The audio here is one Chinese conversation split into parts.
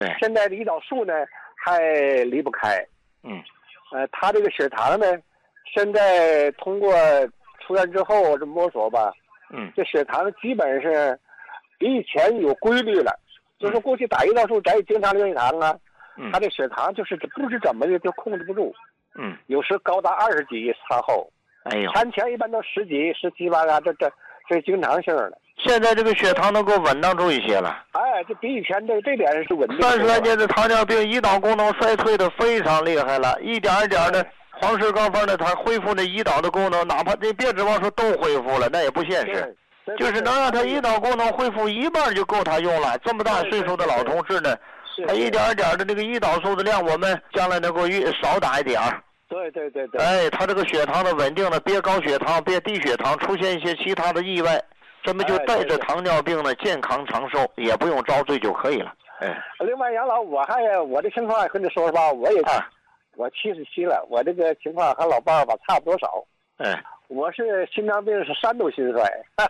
对， 现在的胰岛素呢还离不开。他这个血糖呢，现在通过出院之后这摸索吧，这血糖基本是比以前有规律了。就是过去打胰岛素咱也经常流血糖啊，他这血糖就是不知怎么的就控制不住。有时高达20几餐后，餐前一般都10几、17、18啊，这是经常性的。 现在这个血糖能够稳当住一些了。 这比以前这点是稳定。 30来年的糖尿病胰岛功能衰退的非常厉害了，一点一点的黄氏高方呢，它恢复这胰岛的功能，哪怕你别指望说都恢复了，那也不现实。就是能让他胰岛功能恢复一半就够他用了。这么大岁数的老同志呢，他一点一点的这个胰岛素的量，我们将来能够少打一点儿。 对。 他这个血糖的稳定呢，别高血糖，别低血糖，出现一些其他的意外，这么就带着糖尿病呢健康长寿，也不用遭罪就可以了。 另外杨老，我的情况跟你说说吧，我77了，我这个情况和老伴儿吧差不多少。我是心脏病是3度心衰。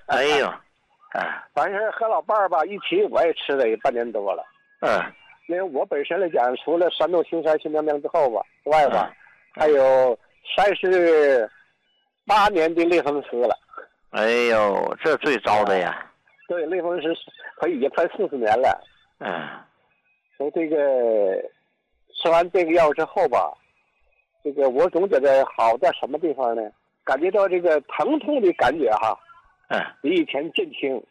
反正和老伴儿吧一起，我也吃了也半年多了。因为我本身来讲，除了3度心衰、心脏病之后吧之外吧，还有38年的类风湿了。 这最糟的呀。 对，类风湿可以也快40年了。所以这个吃完这个药之后吧，这个我总觉得好在什么地方呢？感觉到这个疼痛的感觉哈，比以前减轻。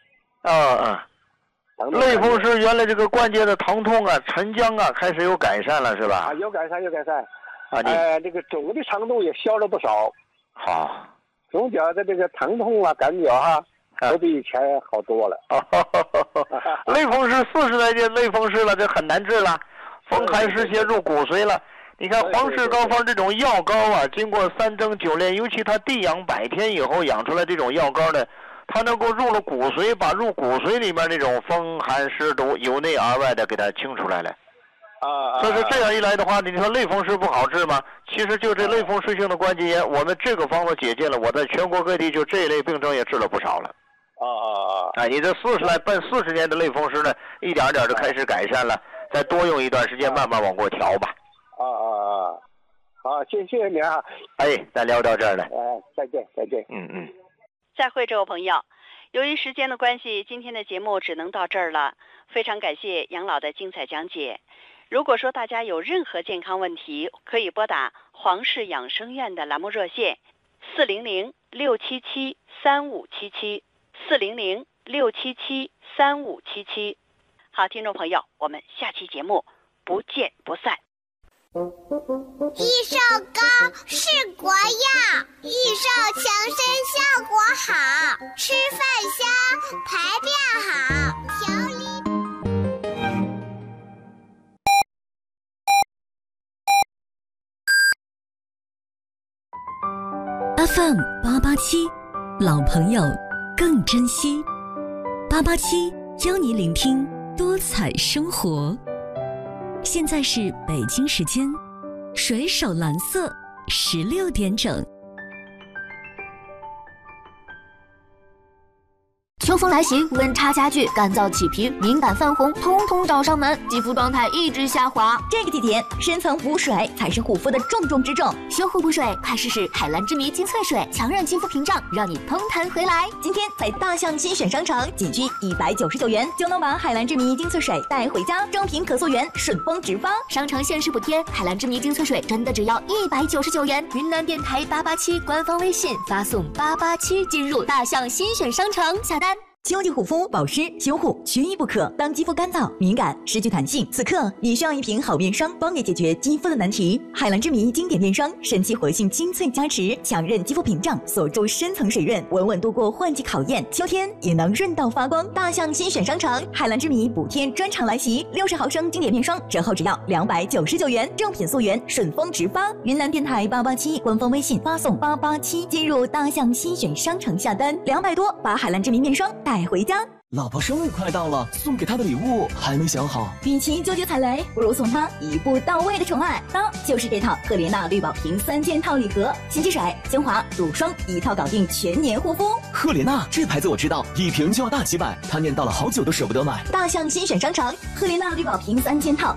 类风湿原来这个关节的疼痛啊、沉僵啊，开始有改善了是吧？ 有改善。这个肿的程度也消了不少。 好， 总觉得这个疼痛啊，感觉哈，都比以前好多了。 类风湿40来年类风湿了，这很难治了，风寒湿邪入骨髓了。你看黄氏膏方这种药膏啊，经过3蒸9炼，尤其它地养100天以后养出来这种药膏呢，它能够入了骨髓，把入骨髓里面那种风寒湿毒由内而外的给它清出来了。所以说这样一来的话，你说类风湿不好治吗？其实就这类风湿性的关节炎，我们这个方法解决了，我在全国各地就这一类病症也治了不少了。你这40年的类风湿呢，一点点就开始改善了，再多用一段时间，慢慢往过调吧。 好，谢谢你啊。 咱聊到这儿了。 再见。 再会，这位朋友。由于时间的关系，今天的节目只能到这儿了。非常感谢杨老的精彩讲解。如果说大家有任何健康问题，可以拨打黄氏养生院的栏目热线400-677-3577，400-677-3577。好，听众朋友，我们下期节目不见不散。 益寿膏是国药，益寿强身效果好，吃饭香，排便好，调理。 FM 887，老朋友更珍惜。887邀你聆听多彩生活。现在是北京时间水手蓝色16点整。 秋风来袭，温差加剧，干燥起皮，敏感泛红，通通找上门，肌肤状态一直下滑。 这个季节，深层补水才是护肤的重中之重。 修护补水，快试试海蓝之谜精粹水，强韧肌肤屏障，让你通弹回来。 今天在大象新选商城，仅需199元就能把海蓝之谜精粹水带回家，正品可溯源，顺丰直发。 商城限时补贴，海蓝之谜精粹水真的只要199元。云南电台887官方微信发送887进入大象新选商城下单。 秋季护肤保湿修护缺一不可。当肌肤干燥敏感失去弹性，此刻你需要一瓶好面霜，帮你解决肌肤的难题。海蓝之谜经典面霜，神奇活性精粹加持，强韧肌肤屏障，锁住深层水润，稳稳度过换季考验，秋天也能润到发光。大象新选商城海蓝之谜补贴专场来袭，60毫升经典面霜折后只要299元，正品溯源，顺丰直发。云南电台887官方微信发送887进入大象新选商城下单，200多把海蓝之谜面霜带回家。 老婆生日快到了，送给她的礼物还没想好。 与其纠结踩雷，不如送她一步到位的宠爱。当就是这套赫莲娜绿宝瓶3件套礼盒，洗肌水、精华、乳霜一套搞定全年护肤。 赫莲娜这牌子我知道，一瓶就要大几百，她念叨了好久都舍不得买。 大象新选商城，赫莲娜绿宝瓶3件套